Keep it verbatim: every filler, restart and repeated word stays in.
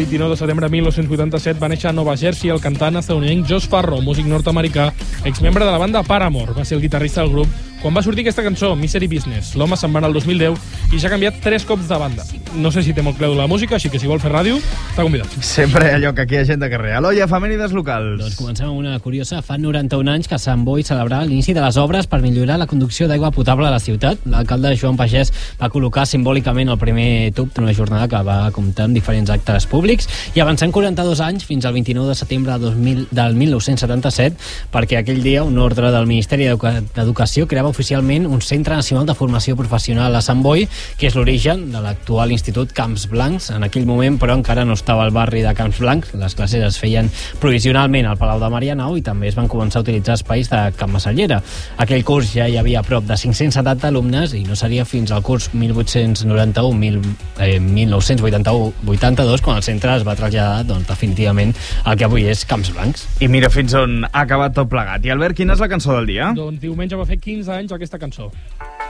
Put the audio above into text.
vint-i-nou de setembre de mil nou-cents vuitanta-set va néixer a Nova Jersey el cantant estadounidenc Josh Farro, músic nord-americà, exmembre de la banda Paramore. Va ser el guitarrista del grup quan va sortir aquesta cançó, Misery Business. L'home se'n va anar el dos mil deu i ja ha canviat tres cops de banda. No sé si té molt creu de la música, així que si vol fer ràdio, està convidat. Sempre allò que aquí hi ha gent de carrer. Aloia, efemèrides locals. Doncs comencem amb una curiosa. Fa noranta-un anys que Sant Boi celebrava l'inici de les obres per millorar la conducció d'aigua potable a la ciutat. L'alcalde Joan Pagès va col·locar simbòlicament el primer tub d'una jornada que va comptar amb diferents actes públics i avançant quaranta-dos anys fins al vint-i-nou de setembre del mil nou-cents setanta-set, perquè aquell dia un ordre del Ministeri d'Educació creava oficialment un Centre Nacional de Formació Professional a Sant Boi, que és l'origen de l'actual Institut Camps Blancs. En aquell moment, però, encara no estava al barri de Camps Blancs. Les classes es feien provisionalment al Palau de Marianao i també es van començar a utilitzar espais de Camp Massallera. Aquell curs ja hi havia prop de cinc-cents setanta alumnes i no seria fins al curs mil vuit-cents noranta-u mil nou-cents vuitanta-u vuitanta-dos quan el centre es va traslladar doncs, definitivament al que avui és Camps Blancs. I mira fins on ha acabat tot plegat. I Albert, quina és la cançó del dia? Doncs diumenge va fer quinze anys aquesta cançó.